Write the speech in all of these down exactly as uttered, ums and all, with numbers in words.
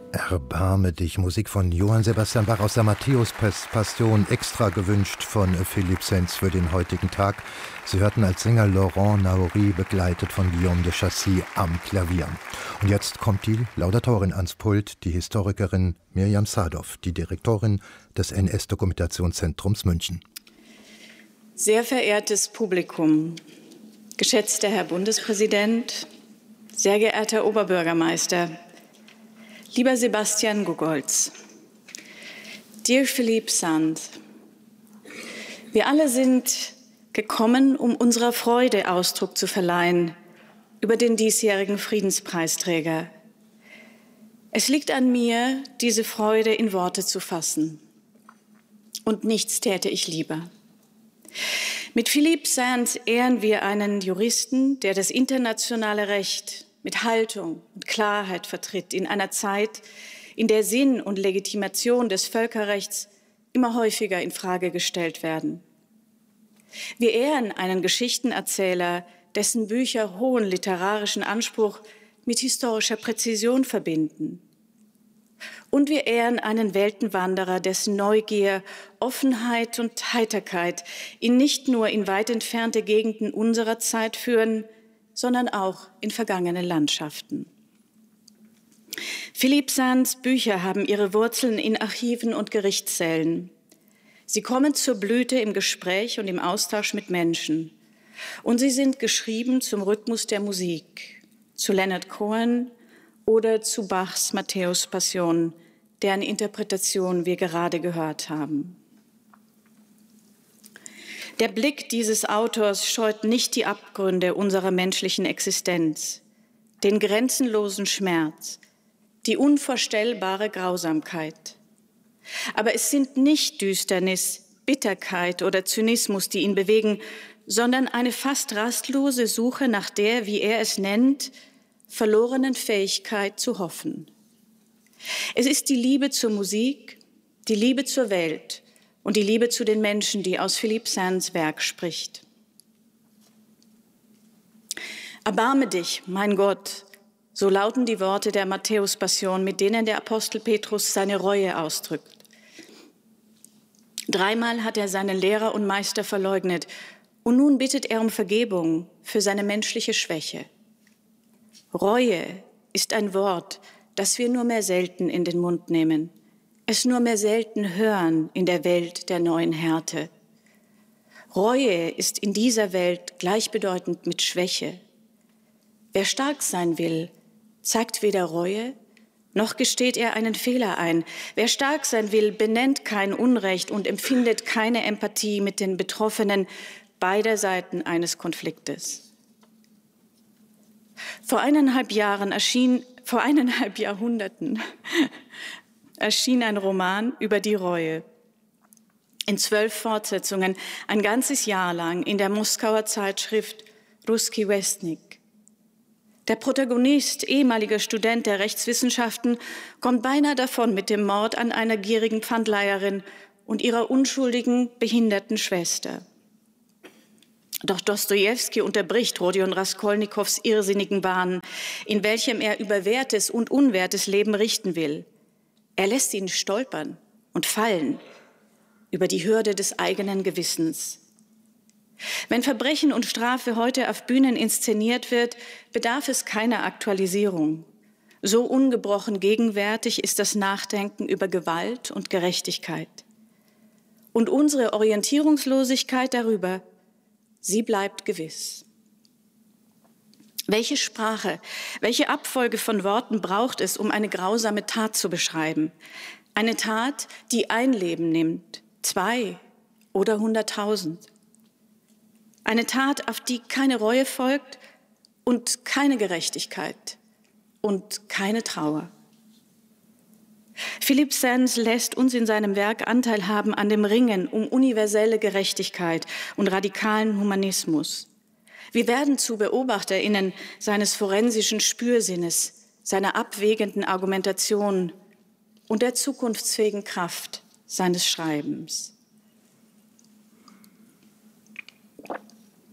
Erbarme dich, Musik von Johann Sebastian Bach aus der Matthäus-Passion, extra gewünscht von Philippe Sands für den heutigen Tag. Sie hörten als Sänger Laurent Naouri, begleitet von Guillaume de Chassis am Klavier. Und jetzt kommt die Laudatorin ans Pult, die Historikerin Mirjam Sadow, die Direktorin des N S-Dokumentationszentrums München. Sehr verehrtes Publikum, geschätzter Herr Bundespräsident, sehr geehrter Oberbürgermeister, lieber Sebastian Gogolz, dear Philippe Sands, wir alle sind gekommen, um unserer Freude Ausdruck zu verleihen über den diesjährigen Friedenspreisträger. Es liegt an mir, diese Freude in Worte zu fassen. Und nichts täte ich lieber. Mit Philippe Sands ehren wir einen Juristen, der das internationale Recht mit Haltung und Klarheit vertritt, in einer Zeit, in der Sinn und Legitimation des Völkerrechts immer häufiger in Frage gestellt werden. Wir ehren einen Geschichtenerzähler, dessen Bücher hohen literarischen Anspruch mit historischer Präzision verbinden. Und wir ehren einen Weltenwanderer, dessen Neugier, Offenheit und Heiterkeit ihn nicht nur in weit entfernte Gegenden unserer Zeit führen, sondern auch in vergangene Landschaften. Philippe Sands Bücher haben ihre Wurzeln in Archiven und Gerichtssälen. Sie kommen zur Blüte im Gespräch und im Austausch mit Menschen. Und sie sind geschrieben zum Rhythmus der Musik, zu Leonard Cohen oder zu Bachs Matthäus-Passion, deren Interpretation wir gerade gehört haben. Der Blick dieses Autors scheut nicht die Abgründe unserer menschlichen Existenz, den grenzenlosen Schmerz, die unvorstellbare Grausamkeit. Aber es sind nicht Düsternis, Bitterkeit oder Zynismus, die ihn bewegen, sondern eine fast rastlose Suche nach der, wie er es nennt, verlorenen Fähigkeit zu hoffen. Es ist die Liebe zur Musik, die Liebe zur Welt und die Liebe zu den Menschen, die aus Philippe Sands Werk spricht. Erbarme dich, mein Gott, so lauten die Worte der Matthäus-Passion, mit denen der Apostel Petrus seine Reue ausdrückt. Dreimal hat er seinen Lehrer und Meister verleugnet und nun bittet er um Vergebung für seine menschliche Schwäche. Reue ist ein Wort, das wir nur mehr selten in den Mund nehmen, es nur mehr selten hören in der Welt der neuen Härte. Reue ist in dieser Welt gleichbedeutend mit Schwäche. Wer stark sein will, zeigt weder Reue, noch gesteht er einen Fehler ein. Wer stark sein will, benennt kein Unrecht und empfindet keine Empathie mit den Betroffenen beider Seiten eines Konfliktes. Vor eineinhalb Jahren erschien, vor eineinhalb Jahrhunderten erschien ein Roman über die Reue. In zwölf Fortsetzungen, ein ganzes Jahr lang in der Moskauer Zeitschrift Russki Westnik. Der Protagonist, ehemaliger Student der Rechtswissenschaften, kommt beinahe davon mit dem Mord an einer gierigen Pfandleiherin und ihrer unschuldigen, behinderten Schwester. Doch Dostojewski unterbricht Rodion Raskolnikows irrsinnigen Wahn, in welchem er über wertes und unwertes Leben richten will. Er lässt ihn stolpern und fallen über die Hürde des eigenen Gewissens. Wenn Verbrechen und Strafe heute auf Bühnen inszeniert wird, bedarf es keiner Aktualisierung. So ungebrochen gegenwärtig ist das Nachdenken über Gewalt und Gerechtigkeit. Und unsere Orientierungslosigkeit darüber, sie bleibt gewiss. Welche Sprache, welche Abfolge von Worten braucht es, um eine grausame Tat zu beschreiben? Eine Tat, die ein Leben nimmt, zwei oder hunderttausend. Eine Tat, auf die keine Reue folgt und keine Gerechtigkeit und keine Trauer. Philippe Sands lässt uns in seinem Werk Anteil haben an dem Ringen um universelle Gerechtigkeit und radikalen Humanismus. Wir werden zu BeobachterInnen seines forensischen Spürsinnes, seiner abwägenden Argumentation und der zukunftsfähigen Kraft seines Schreibens.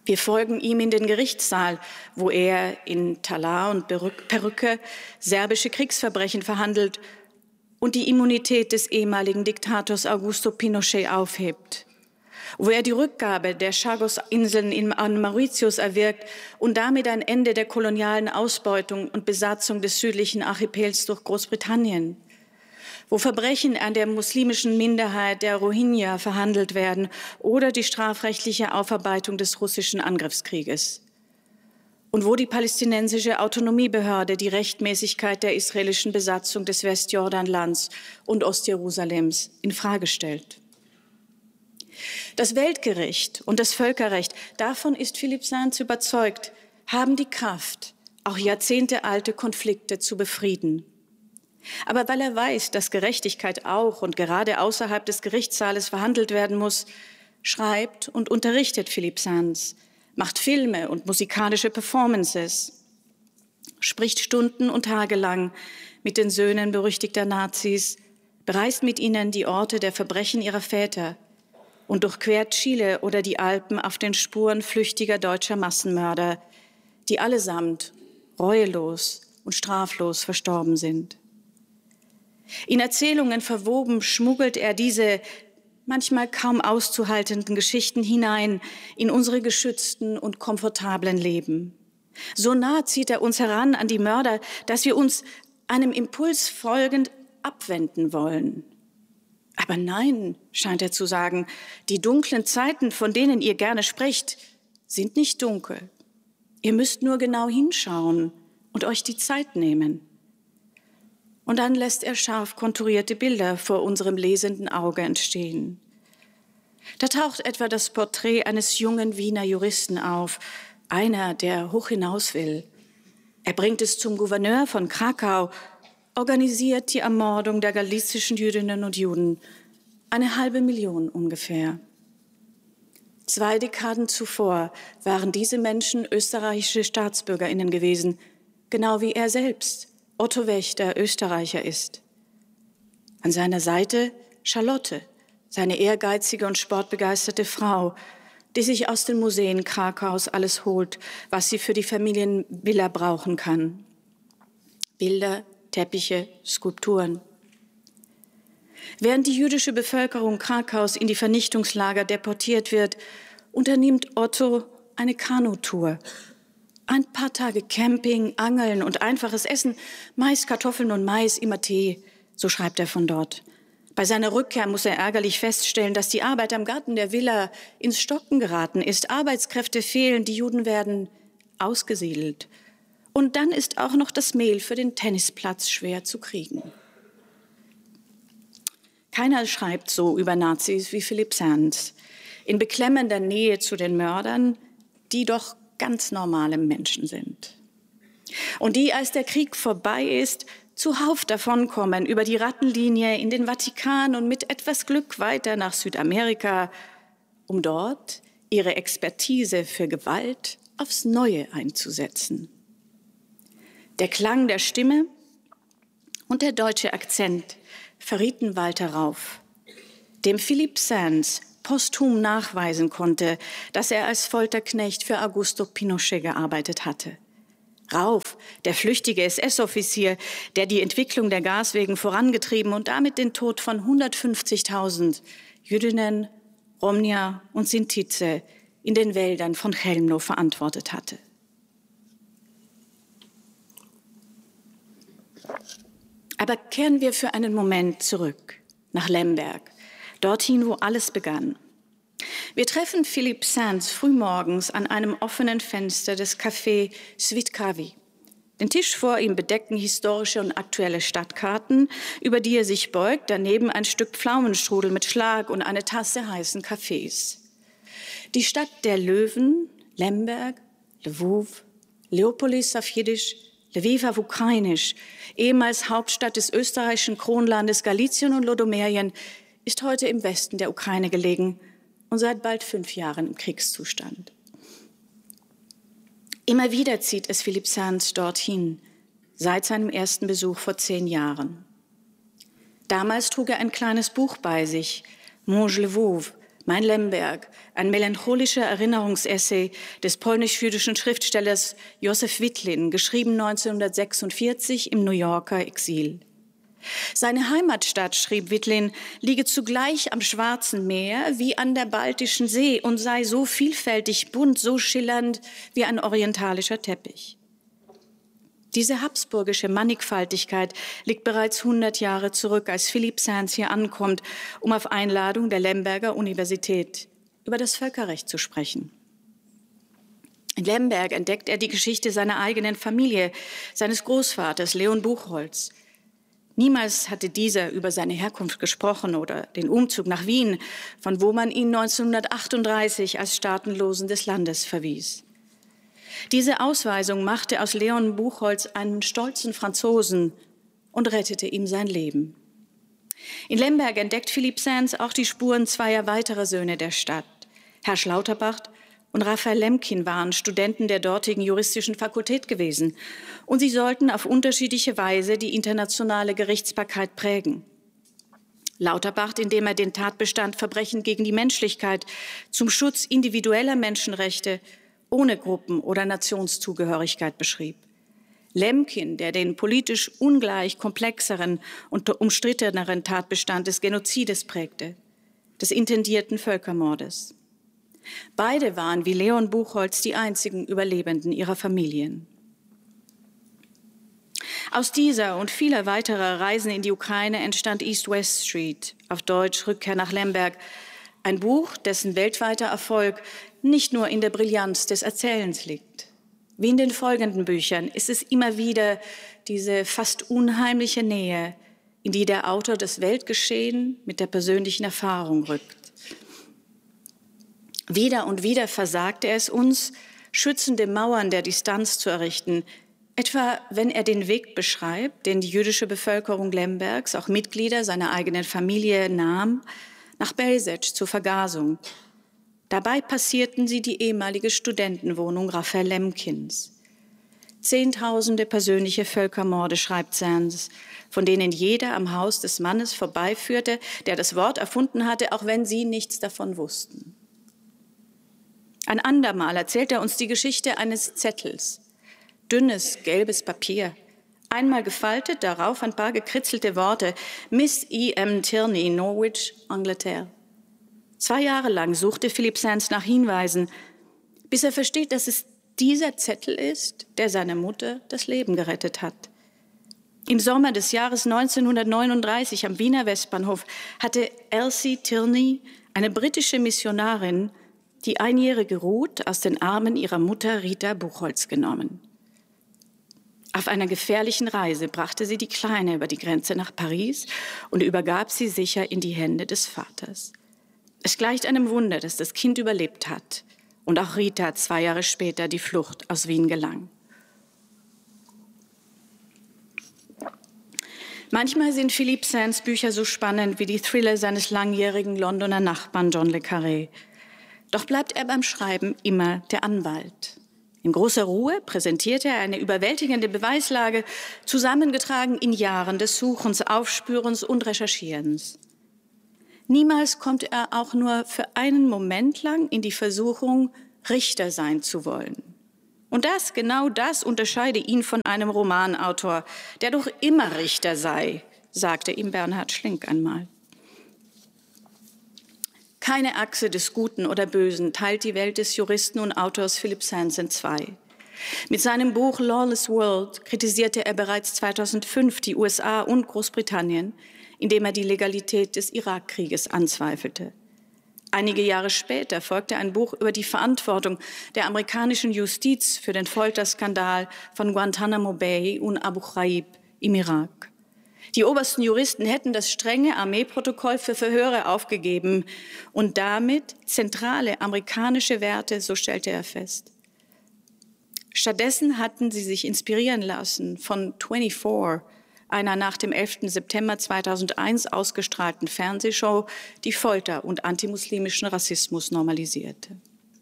Wir folgen ihm in den Gerichtssaal, wo er in Talar und Perücke serbische Kriegsverbrechen verhandelt und die Immunität des ehemaligen Diktators Augusto Pinochet aufhebt, wo er die Rückgabe der Chagos-Inseln an Mauritius erwirkt und damit ein Ende der kolonialen Ausbeutung und Besatzung des südlichen Archipels durch Großbritannien, wo Verbrechen an der muslimischen Minderheit der Rohingya verhandelt werden oder die strafrechtliche Aufarbeitung des russischen Angriffskrieges. Und wo die palästinensische Autonomiebehörde die Rechtmäßigkeit der israelischen Besatzung des Westjordanlands und Ostjerusalems infrage stellt. Das Weltgericht und das Völkerrecht, davon ist Philippe Sands überzeugt, haben die Kraft, auch jahrzehntealte Konflikte zu befrieden. Aber weil er weiß, dass Gerechtigkeit auch und gerade außerhalb des Gerichtssaales verhandelt werden muss, schreibt und unterrichtet Philippe Sands, macht Filme und musikalische Performances, spricht Stunden und Tage lang mit den Söhnen berüchtigter Nazis, bereist mit ihnen die Orte der Verbrechen ihrer Väter und durchquert Chile oder die Alpen auf den Spuren flüchtiger deutscher Massenmörder, die allesamt reuelos und straflos verstorben sind. In Erzählungen verwoben schmuggelt er diese manchmal kaum auszuhaltenden Geschichten hinein in unsere geschützten und komfortablen Leben. So nah zieht er uns heran an die Mörder, dass wir uns einem Impuls folgend abwenden wollen. Aber nein, scheint er zu sagen, die dunklen Zeiten, von denen ihr gerne sprecht, sind nicht dunkel. Ihr müsst nur genau hinschauen und euch die Zeit nehmen. Und dann lässt er scharf konturierte Bilder vor unserem lesenden Auge entstehen. Da taucht etwa das Porträt eines jungen Wiener Juristen auf, einer, der hoch hinaus will. Er bringt es zum Gouverneur von Krakau, organisiert die Ermordung der galizischen Jüdinnen und Juden, eine halbe Million ungefähr. Zwei Dekaden zuvor waren diese Menschen österreichische StaatsbürgerInnen gewesen, genau wie er selbst, Otto Wächter, Österreicher ist. An seiner Seite Charlotte, seine ehrgeizige und sportbegeisterte Frau, die sich aus den Museen Krakaus alles holt, was sie für die Familienvilla brauchen kann. Bilder, Teppiche, Skulpturen. Während die jüdische Bevölkerung Krakaus in die Vernichtungslager deportiert wird, unternimmt Otto eine Kanutour. Ein paar Tage Camping, Angeln und einfaches Essen, Mais, Kartoffeln und Mais, immer Tee, so schreibt er von dort. Bei seiner Rückkehr muss er ärgerlich feststellen, dass die Arbeit am Garten der Villa ins Stocken geraten ist. Arbeitskräfte fehlen, die Juden werden ausgesiedelt. Und dann ist auch noch das Mehl für den Tennisplatz schwer zu kriegen. Keiner schreibt so über Nazis wie Philippe Sands, in beklemmender Nähe zu den Mördern, die doch ganz normale Menschen sind. Und die, als der Krieg vorbei ist, zuhauf davonkommen über die Rattenlinie in den Vatikan und mit etwas Glück weiter nach Südamerika, um dort ihre Expertise für Gewalt aufs Neue einzusetzen. Der Klang der Stimme und der deutsche Akzent verrieten Walter Rauff, dem Philippe Sands posthum nachweisen konnte, dass er als Folterknecht für Augusto Pinochet gearbeitet hatte. Rauff, der flüchtige S S-Offizier, der die Entwicklung der Gaswegen vorangetrieben und damit den Tod von hundertfünfzigtausend Jüdinnen, Romnia und Sintize in den Wäldern von Chełmno verantwortet hatte. Aber kehren wir für einen Moment zurück nach Lemberg, dorthin, wo alles begann. Wir treffen Philippe Sands frühmorgens an einem offenen Fenster des Café Svitkavi. Den Tisch vor ihm bedecken historische und aktuelle Stadtkarten, über die er sich beugt, daneben ein Stück Pflaumenstrudel mit Schlag und eine Tasse heißen Kaffees. Die Stadt der Löwen, Lemberg, Lwów, Leopolis auf Jiddisch, Lviv auf Ukrainisch, ehemals Hauptstadt des österreichischen Kronlandes Galizien und Lodomerien, ist heute im Westen der Ukraine gelegen und seit bald fünf Jahren im Kriegszustand. Immer wieder zieht es Philippe Sands dorthin, seit seinem ersten Besuch vor zehn Jahren. Damals trug er ein kleines Buch bei sich, Mon Lwów, Mein Lemberg, ein melancholischer Erinnerungsessay des polnisch-jüdischen Schriftstellers Józef Witlin, geschrieben neunzehnhundertsechsundvierzig im New Yorker Exil. Seine Heimatstadt, schrieb Witlin, liege zugleich am Schwarzen Meer wie an der Baltischen See und sei so vielfältig bunt, so schillernd wie ein orientalischer Teppich. Diese habsburgische Mannigfaltigkeit liegt bereits hundert Jahre zurück, als Philippe Sands hier ankommt, um auf Einladung der Lemberger Universität über das Völkerrecht zu sprechen. In Lemberg entdeckt er die Geschichte seiner eigenen Familie, seines Großvaters Leon Buchholz. Niemals hatte dieser über seine Herkunft gesprochen oder den Umzug nach Wien, von wo man ihn neunzehnhundertachtunddreißig als Staatenlosen des Landes verwies. Diese Ausweisung machte aus Leon Buchholz einen stolzen Franzosen und rettete ihm sein Leben. In Lemberg entdeckt Philippe Sands auch die Spuren zweier weiterer Söhne der Stadt. Herr Lauterbach und Raphael Lemkin waren Studenten der dortigen juristischen Fakultät gewesen und sie sollten auf unterschiedliche Weise die internationale Gerichtsbarkeit prägen. Lauterbach, indem er den Tatbestand Verbrechen gegen die Menschlichkeit zum Schutz individueller Menschenrechte ohne Gruppen- oder Nationszugehörigkeit beschrieb. Lemkin, der den politisch ungleich komplexeren und umstritteneren Tatbestand des Genozides prägte, des intendierten Völkermordes. Beide waren wie Leon Buchholz die einzigen Überlebenden ihrer Familien. Aus dieser und vieler weiterer Reisen in die Ukraine entstand East West Street, auf Deutsch Rückkehr nach Lemberg, ein Buch, dessen weltweiter Erfolg nicht nur in der Brillanz des Erzählens liegt. Wie in den folgenden Büchern ist es immer wieder diese fast unheimliche Nähe, in die der Autor das Weltgeschehen mit der persönlichen Erfahrung rückt. Wieder und wieder versagte es uns, schützende Mauern der Distanz zu errichten, etwa wenn er den Weg beschreibt, den die jüdische Bevölkerung Lembergs, auch Mitglieder seiner eigenen Familie, nahm, nach Belzec zur Vergasung. Dabei passierten sie die ehemalige Studentenwohnung Raphael Lemkins. Zehntausende persönliche Völkermorde, schreibt Sands, von denen jeder am Haus des Mannes vorbeiführte, der das Wort erfunden hatte, auch wenn sie nichts davon wussten. Ein andermal erzählt er uns die Geschichte eines Zettels. Dünnes, gelbes Papier, einmal gefaltet, darauf ein paar gekritzelte Worte. Miss E M Tierney, Norwich, Angleterre. Zwei Jahre lang suchte Philippe Sands nach Hinweisen, bis er versteht, dass es dieser Zettel ist, der seiner Mutter das Leben gerettet hat. Im Sommer des Jahres neunzehnhundertneununddreißig am Wiener Westbahnhof hatte Elsie Tierney, eine britische Missionarin, die einjährige Ruth aus den Armen ihrer Mutter Rita Buchholz genommen. Auf einer gefährlichen Reise brachte sie die Kleine über die Grenze nach Paris und übergab sie sicher in die Hände des Vaters. Es gleicht einem Wunder, dass das Kind überlebt hat und auch Rita zwei Jahre später die Flucht aus Wien gelang. Manchmal sind Philippe Sands Bücher so spannend wie die Thriller seines langjährigen Londoner Nachbarn John le Carré. Doch bleibt er beim Schreiben immer der Anwalt. In großer Ruhe präsentiert er eine überwältigende Beweislage, zusammengetragen in Jahren des Suchens, Aufspürens und Recherchierens. Niemals kommt er auch nur für einen Moment lang in die Versuchung, Richter sein zu wollen. Und das, genau das, unterscheide ihn von einem Romanautor, der doch immer Richter sei, sagte ihm Bernhard Schlink einmal. Keine Achse des Guten oder Bösen teilt die Welt des Juristen und Autors Philippe Sands in zwei. Mit seinem Buch Lawless World kritisierte er bereits zweitausendfünf die U S A und Großbritannien, indem er die Legalität des Irakkrieges anzweifelte. Einige Jahre später folgte ein Buch über die Verantwortung der amerikanischen Justiz für den Folterskandal von Guantanamo Bay und Abu Ghraib im Irak. Die obersten Juristen hätten das strenge Armeeprotokoll für Verhöre aufgegeben und damit zentrale amerikanische Werte, so stellte er fest. Stattdessen hatten sie sich inspirieren lassen von vierundzwanzig, einer nach dem elften September zweitausendeins ausgestrahlten Fernsehshow, die Folter und antimuslimischen Rassismus normalisierte.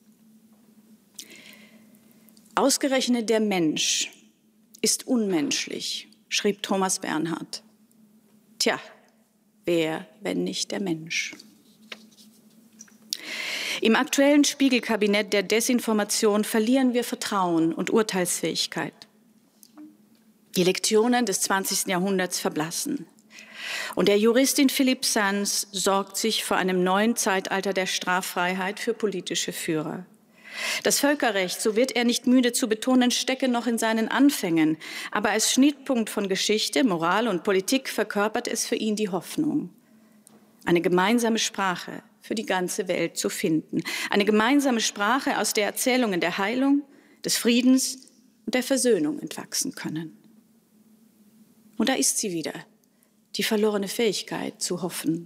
Ausgerechnet der Mensch ist unmenschlich, schrieb Thomas Bernhard. Tja, wer, wenn nicht der Mensch? Im aktuellen Spiegelkabinett der Desinformation verlieren wir Vertrauen und Urteilsfähigkeit. Die Lektionen des zwanzigsten Jahrhunderts verblassen. Und der Juristin Philippe Sands sorgt sich vor einem neuen Zeitalter der Straffreiheit für politische Führer. Das Völkerrecht, so wird er nicht müde zu betonen, stecke noch in seinen Anfängen. Aber als Schnittpunkt von Geschichte, Moral und Politik verkörpert es für ihn die Hoffnung, eine gemeinsame Sprache für die ganze Welt zu finden. Eine gemeinsame Sprache, aus der Erzählungen der Heilung, des Friedens und der Versöhnung entwachsen können. Und da ist sie wieder, die verlorene Fähigkeit zu hoffen.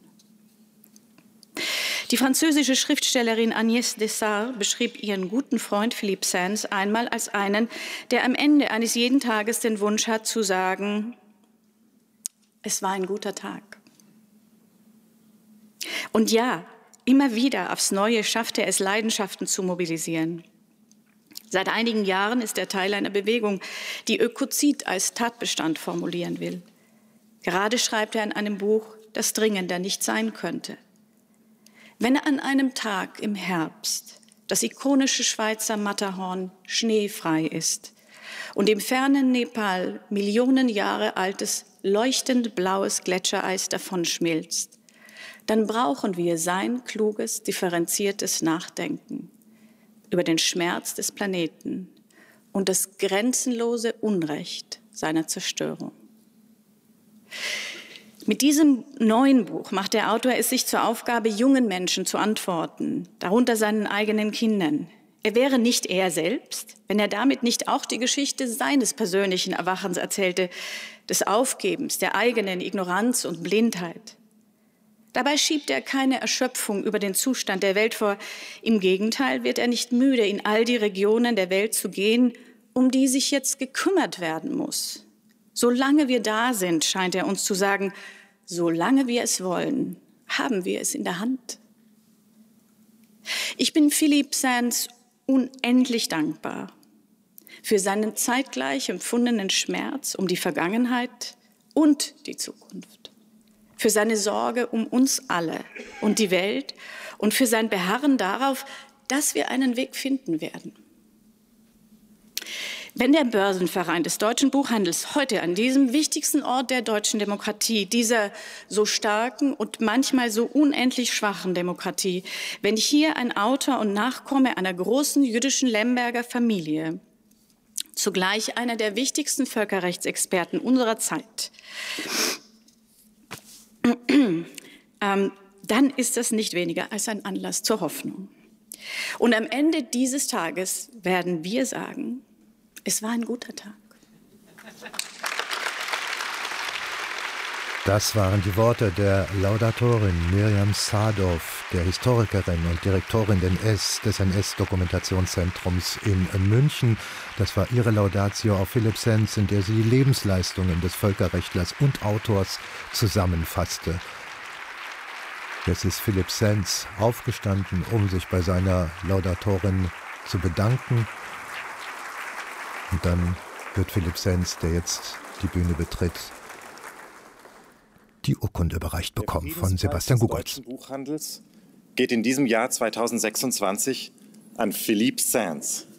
Die französische Schriftstellerin Agnès Dessart beschrieb ihren guten Freund Philippe Sands einmal als einen, der am Ende eines jeden Tages den Wunsch hat zu sagen, es war ein guter Tag. Und ja, immer wieder aufs Neue schafft er es, Leidenschaften zu mobilisieren. Seit einigen Jahren ist er Teil einer Bewegung, die Ökozid als Tatbestand formulieren will. Gerade schreibt er in einem Buch, das dringender nicht sein könnte. Wenn an einem Tag im Herbst das ikonische Schweizer Matterhorn schneefrei ist und im fernen Nepal Millionen Jahre altes, leuchtend blaues Gletschereis davonschmilzt, dann brauchen wir sein kluges, differenziertes Nachdenken über den Schmerz des Planeten und das grenzenlose Unrecht seiner Zerstörung. Mit diesem neuen Buch macht der Autor es sich zur Aufgabe, jungen Menschen zu antworten, darunter seinen eigenen Kindern. Er wäre nicht er selbst, wenn er damit nicht auch die Geschichte seines persönlichen Erwachens erzählte, des Aufgebens, der eigenen Ignoranz und Blindheit. Dabei schiebt er keine Erschöpfung über den Zustand der Welt vor. Im Gegenteil wird er nicht müde, in all die Regionen der Welt zu gehen, um die sich jetzt gekümmert werden muss. Solange wir da sind, scheint er uns zu sagen, solange wir es wollen, haben wir es in der Hand. Ich bin Philippe Sands unendlich dankbar für seinen zeitgleich empfundenen Schmerz um die Vergangenheit und die Zukunft, für seine Sorge um uns alle und die Welt und für sein Beharren darauf, dass wir einen Weg finden werden. Wenn der Börsenverein des deutschen Buchhandels heute an diesem wichtigsten Ort der deutschen Demokratie, dieser so starken und manchmal so unendlich schwachen Demokratie, wenn hier ein Autor und Nachkomme einer großen jüdischen Lemberger Familie, zugleich einer der wichtigsten Völkerrechtsexperten unserer Zeit, ähm, dann ist das nicht weniger als ein Anlass zur Hoffnung. Und am Ende dieses Tages werden wir sagen, es war ein guter Tag. Das waren die Worte der Laudatorin Miriam Sadow, der Historikerin und Direktorin des N S-Dokumentationszentrums in München. Das war ihre Laudatio auf Philippe Sands, in der sie die Lebensleistungen des Völkerrechtlers und Autors zusammenfasste. Jetzt ist Philippe Sands aufgestanden, um sich bei seiner Laudatorin zu bedanken. Und dann wird Philippe Sands, der jetzt die Bühne betritt, die Urkunde überreicht bekommen von Sebastian Gugolz. Der Friedenspreis des deutschen Buchhandels geht in diesem Jahr zweitausendsechsundzwanzig an Philippe Sands.